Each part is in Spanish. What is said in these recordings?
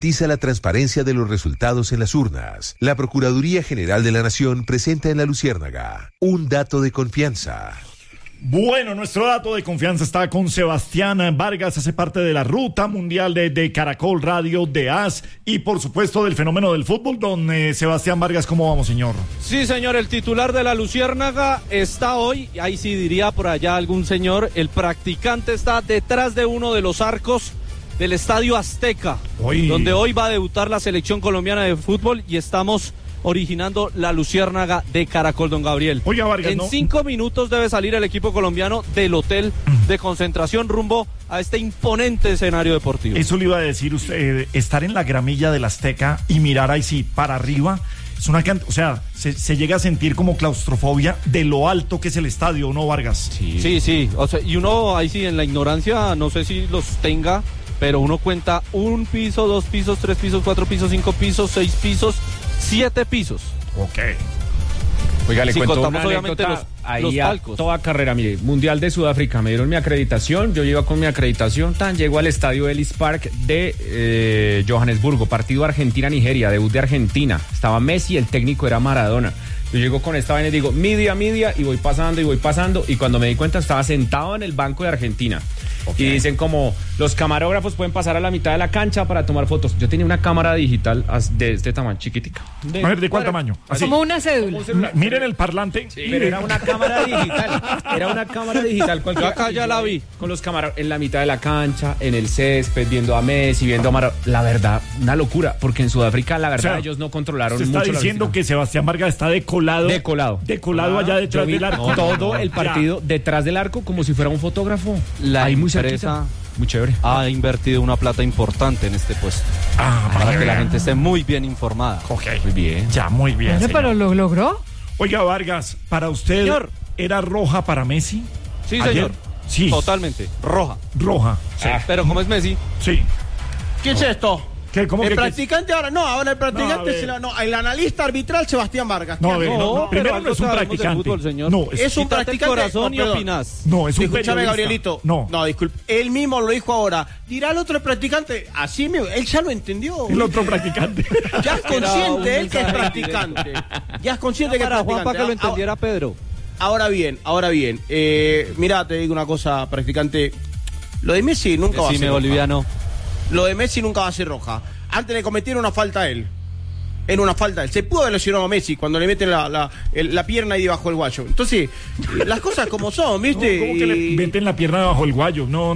Garantiza la transparencia de los resultados en las urnas. La Procuraduría General de la Nación presenta en La Luciérnaga un dato de confianza. Bueno, nuestro dato de confianza está con Sebastián Vargas, hace parte de la ruta mundial de Caracol Radio, de AS y por supuesto del fenómeno del fútbol. Don Sebastián Vargas, ¿cómo vamos, señor? Sí, señor, el titular de la Luciérnaga está hoy, ahí sí diría por allá algún señor, el practicante está detrás de uno de los arcos del Estadio Azteca, donde hoy va a debutar la selección colombiana de fútbol y estamos originando la Luciérnaga de Caracol, don Gabriel. Oiga, Vargas, en 5 minutos debe salir el equipo colombiano del hotel de concentración rumbo a este imponente escenario deportivo. Eso le iba a decir usted, estar en la gramilla del Azteca y mirar ahí sí para arriba, es una o sea, se llega a sentir como claustrofobia de lo alto que es el estadio, ¿no, Vargas? Sí, o sea, y uno ahí sí en la ignorancia, no sé si los tenga, pero uno cuenta 1 piso, 2 pisos, 3 pisos, 4 pisos, 5 pisos, 6 pisos, 7 pisos. Ok. Oiga, le cuento contamos una obviamente anécdota los ahí a palcos. toda carrera. Mire, Mundial de Sudáfrica, me dieron mi acreditación, yo iba con mi acreditación, llego al estadio Ellis Park de Johannesburgo, partido Argentina-Nigeria, debut de Argentina, estaba Messi, el técnico era Maradona. Yo llego con esta vaina y digo, media, y voy pasando, y cuando me di cuenta estaba sentado en el banco de Argentina. Okay. Y dicen como, los camarógrafos pueden pasar a la mitad de la cancha para tomar fotos. Yo tenía una cámara digital de este tamaño, chiquitica. A ver, ¿de cuál tamaño? Así. Como una cédula. Miren el parlante. Sí, pero era una cámara digital. Yo acá ya la vi. Con los camarógrafos en la mitad de la cancha, en el césped, viendo a Messi, viendo a Maradona. La verdad, una locura, porque en Sudáfrica, la verdad, ellos no controlaron mucho. Se está diciendo que Sebastián Vargas está decolado allá detrás del arco. Todo el partido detrás del arco como si fuera un fotógrafo. Ahí muy cerquita. Muy chévere. Ha invertido una plata importante en este puesto. Para que la gente esté muy bien informada. Ok. Muy bien. Ya, muy bien. Bueno, pero lo logró. Oiga, Vargas, ¿para usted era roja para Messi? Sí, ¿Ayer? señor. Sí. Totalmente. Roja. Sí. Pero como es Messi. Sí. ¿Qué es esto? ¿Qué? ¿Cómo el que practicante ahora el practicante el analista arbitral Sebastián Vargas. No, primero no es un practicante. Fútbol, señor. No, es un practicante. Corazón y opinás. No, es un Escúchame, Gabrielito. No, disculpe. Él mismo lo dijo ahora. Dirá el otro practicante. Así mismo. Él ya lo entendió. El otro practicante. Ya es consciente él que es practicante. Ya es consciente que es practicante. Juan, para que lo entendiera Pedro. Ahora bien. Mira, te digo una cosa, practicante. Lo de Messi nunca va a ser roja. Boliviano. Lo de Messi nunca va a ser roja. Antes le cometieron una falta a él. Era una falta a él. Se pudo haber lesionado a Messi cuando le meten la pierna ahí debajo del guayo. Entonces, las cosas como son, ¿viste? ¿Cómo que le meten la pierna debajo del guayo? No.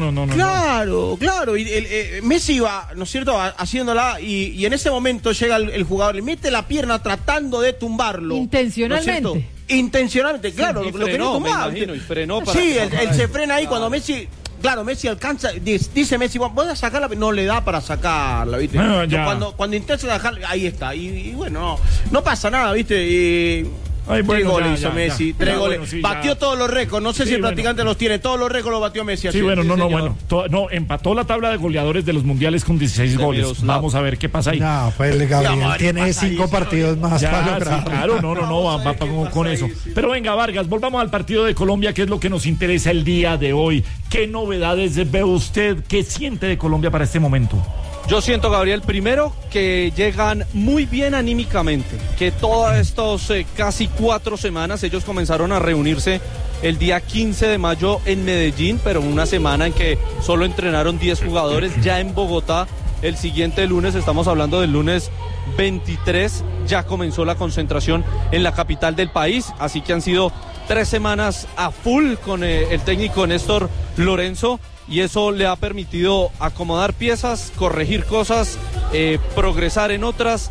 Claro. Y Messi iba, ¿no es cierto?, haciéndola y en ese momento llega el jugador, le mete la pierna tratando de tumbarlo. Intencionalmente. ¿No es intencionalmente, claro. Sí, lo quería tumbar. Me imagino, y frenó para sí, él se frena ahí cuando Messi... Claro, Messi alcanza, dice Messi, voy a sacarla, no le da para sacarla, ¿viste? Cuando intenta dejarla, ahí está. Y bueno, no pasa nada, ¿viste? Tres goles hizo Messi, 3 goles. Bueno, sí, batió todos los récords, no sé si el practicante los tiene, todos los récords los batió Messi. Sí, empató la tabla de goleadores de los mundiales con 16 goles. Vamos a ver qué pasa ahí. No, pues Gabriel tiene 5 partidos más para lograr. Sí, claro, va con eso. Pero venga, Vargas, volvamos al partido de Colombia, que es lo que nos interesa el día de hoy. ¿Qué novedades ve usted? ¿Qué siente de Colombia para este momento? Yo siento, Gabriel, primero que llegan muy bien anímicamente, que todas estos casi 4 semanas ellos comenzaron a reunirse el día 15 de mayo en Medellín, pero una semana en que solo entrenaron 10 jugadores. Ya en Bogotá, el siguiente lunes, estamos hablando del lunes 23, ya comenzó la concentración en la capital del país, así que han sido 3 semanas a full con el técnico Néstor Lorenzo. Y eso le ha permitido acomodar piezas, corregir cosas, progresar en otras,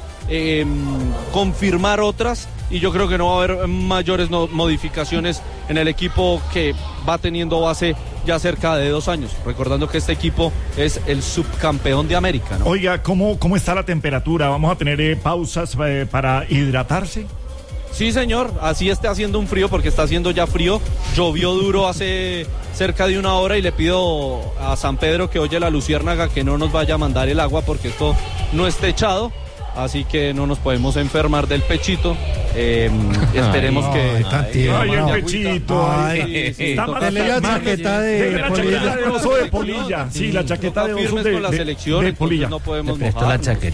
confirmar otras, y yo creo que no va a haber mayores modificaciones en el equipo que va teniendo base ya cerca de 2 años, recordando que este equipo es el subcampeón de América, ¿no? Oiga, ¿cómo está la temperatura? ¿Vamos a tener pausas para hidratarse? Sí, señor, así está haciendo un frío, porque está haciendo ya frío. Llovió duro hace cerca de 1 hora y le pido a San Pedro, que oye la Luciérnaga, que no nos vaya a mandar el agua, porque esto no es techado, así que no nos podemos enfermar del pechito. Esperemos que... Ay, el pechito. Está más la chaqueta de oso de Polilla. Sí, la chaqueta de oso con la selección, de Polilla. no podemos mojar.